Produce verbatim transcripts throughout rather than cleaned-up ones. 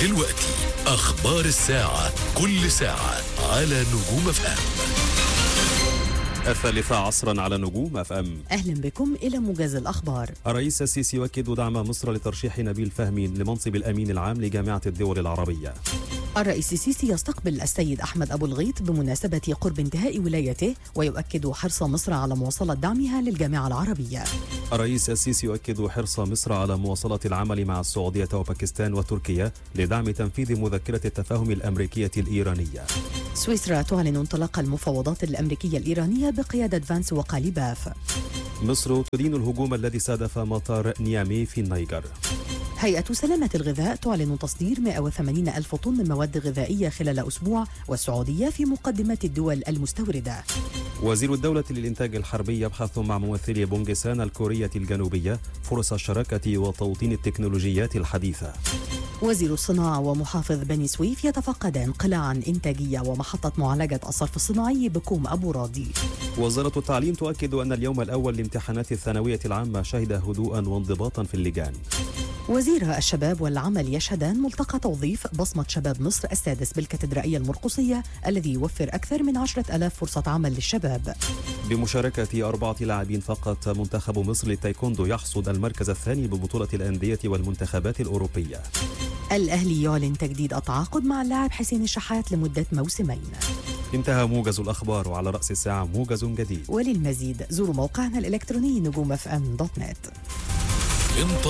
دلوقتي أخبار الساعة، كل ساعة على نجوم اف ام. الثالثة عصرا على نجوم اف ام. أهلا بكم إلى موجز الأخبار. الرئيس السيسي يؤكد دعم مصر لترشيح نبيل فهمي لمنصب الأمين العام لجامعة الدول العربية. الرئيس السيسي يستقبل السيد أحمد أبو الغيط بمناسبة قرب انتهاء ولايته، ويؤكد حرص مصر على مواصلة دعمها للجامعة العربية. الرئيس السيسي يؤكد حرص مصر على مواصلة العمل مع السعودية وباكستان وتركيا لدعم تنفيذ مذكرة التفاهم الأمريكية الإيرانية. سويسرا تعلن انطلاق المفاوضات الأمريكية الإيرانية بقيادة فانس وقاليباف. مصر تدين الهجوم الذي استهدف مطار نيامي في النيجر. هيئة سلامة الغذاء تعلن تصدير مئة وثمانين ألف طن من مواد غذائية خلال أسبوع، والسعودية في مقدمة الدول المستوردة. وزير الدولة للإنتاج الحربي يبحث مع ممثلي بونغسان الكورية الجنوبية فرص الشراكة وتوطين التكنولوجيات الحديثة. وزير الصناعة ومحافظ بني سويف يتفقدان قلاعا إنتاجية ومحطة معالجة الصرف الصناعي بكوم أبو راضي. وزارة التعليم تؤكد أن اليوم الأول لامتحانات الثانوية العامة شهد هدوءا وانضباطا في اللجان. وزير الشباب والعمل يشهدان ملتقى توظيف بصمة شباب مصر السادس بالكاتدرائية المرقصية، الذي يوفر أكثر من عشرة ألاف فرصة عمل للشباب. بمشاركة أربعة لاعبين فقط، منتخب مصر للتايكوندو يحصد المركز الثاني ببطولة الأندية والمنتخبات الأوروبية. الأهلي يعلن تجديد التعاقد مع اللاعب حسين الشحات لمدة موسمين. انتهى موجز الأخبار، وعلى رأس الساعة موجز جديد. وللمزيد زوروا موقعنا الإلكتروني نجوم اف ام دوت نت.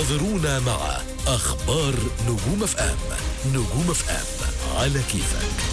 انتظرونا مع أخبار نجوم اف ام. نجوم اف ام على كيفك.